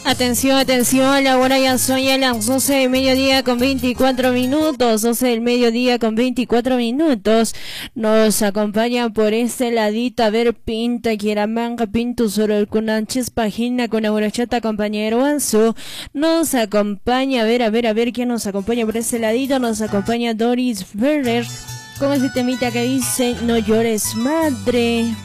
Atención, atención, la hora ya son ya las 12 del mediodía con 24 minutos, 12 del mediodía con 24 minutos. Nos acompaña por este ladito, a ver, pinta, Quiramanga, pinto sobre el cunanches, página con aguarachata, compañero Anzu. Nos acompaña, a ver, quién nos acompaña por este ladito, nos acompaña Doris Ferrer con ese temita que dice, no llores madre.